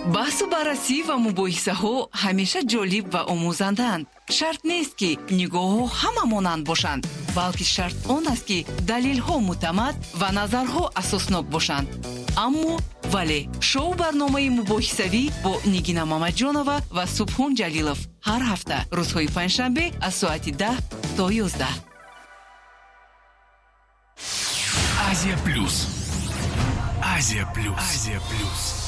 بحث و بررسی و مباحثه ها همیشه جالب و آموزندند. شرط نیست که نگاه ها همه مانند باشند، بلکه شرط آن است که دلیل ها معتمد و نظرها اساسناک باشند. اما ولی شو برنامه مباحثوی با نگینا مامدجانова و سبحان جلیلов هر هفته روزهای پنجشنبه از ساعت 10 تا 11. Азия Плюс. Азия Плюс. Азия Плюс.